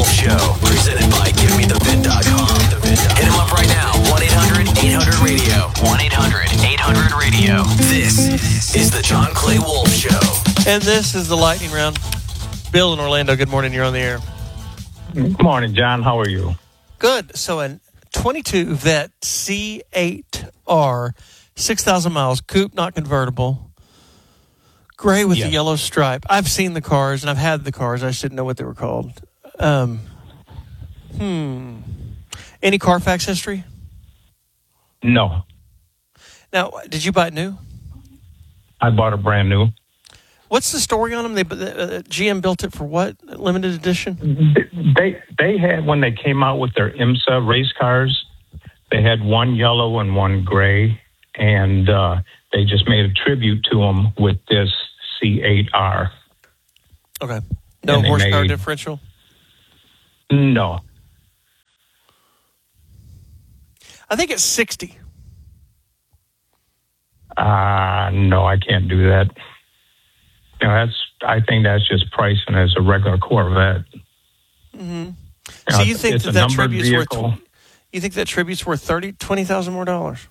Wolf Show, presented by GiveMeTheVid.com. Hit him up right now, 1-800-800-RADIO. 1-800-800-RADIO. This is the John Clay Wolf Show. And this is the lightning round. Bill in Orlando, good morning. You're on the air. Good morning, John. How are you? Good. So a 22 Vet C8R, 6,000 miles, coupe, not convertible, gray with the yellow stripe. I've seen the cars, and I've had the cars. I just didn't know what they were called. Any Carfax history? No. Now, did you buy it new? I bought a brand new. What's the story on them? GM built it for what? Limited edition? They had, when they came out with their IMSA race cars, they had one yellow and one gray, and they just made a tribute to them with this C8R. Okay. No horsepower differential? No. I think it's 60. No, I can't do that. I think that's just pricing as a regular Corvette. Mm-hmm. So you think that tribute's worth? You think that tribute's worth $20,000 more dollars?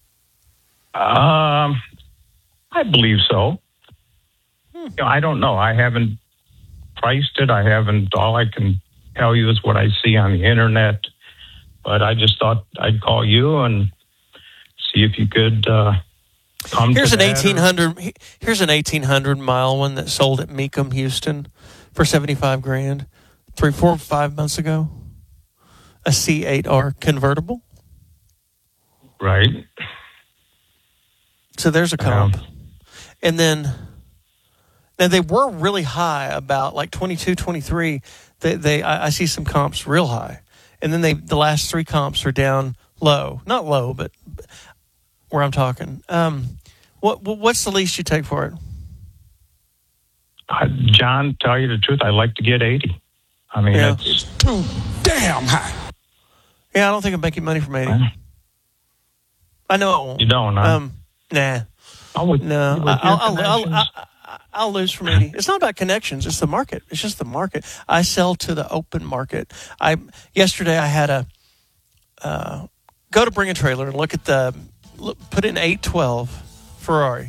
I believe so. I don't know. I haven't priced it. All I can tell you is what I see on the internet. But I just thought I'd call you and see if you could. Here's an 1800. Here's an 1800 mile one that sold at Mecum, Houston, for $75,000, 3, 4, 5 months ago. A C8R convertible. Right. So there's a comp, and then they were really high about like 22, 23. I see some comps real high, and then the last 3 comps are down low, not low, but where I'm talking. What's the least you take for it? John, tell you the truth, I like to get 80. I mean, it's too damn high. Yeah, I don't think I'm making money from 80. I know it won't. You don't, huh? Nah. I'll lose from 80. It's not about connections. It's the market. It's just the market. I sell to the open market. Yesterday I had go to Bring a Trailer and put in 812 Ferrari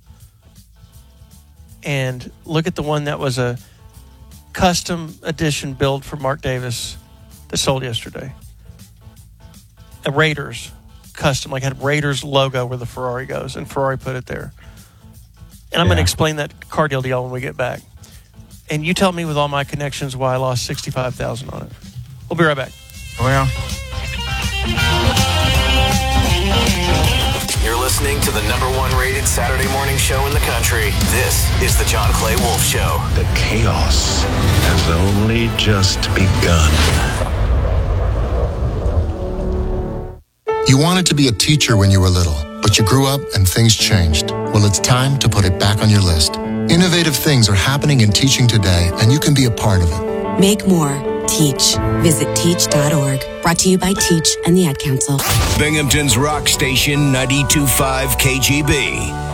and look at the one that was a custom edition build for Mark Davis that sold yesterday. A Raiders custom, like had Raiders logo where the Ferrari goes, and Ferrari put it there. And I'm going to explain that car deal to y'all when we get back. And you tell me with all my connections why I lost $65,000 on it. We'll be right back. Well, you're listening to the #1 rated Saturday morning show in the country. This is the John Clay Wolf Show. The chaos has only just begun. You wanted to be a teacher when you were little, but you grew up and things changed. Well, it's time to put it back on your list. Innovative things are happening in teaching today, and you can be a part of it. Make more. Teach. Visit teach.org. Brought to you by Teach and the Ad Council. Binghamton's rock station 92.5 KGB.